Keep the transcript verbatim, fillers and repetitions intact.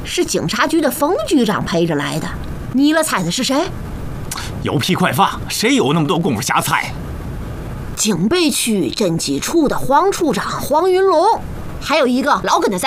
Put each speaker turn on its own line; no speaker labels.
是警察局的冯局长陪着来的。你了猜的是谁？
有屁快放，谁有那么多功夫瞎猜？
警备区侦缉处的黄处长黄云龙，还有一个老跟他在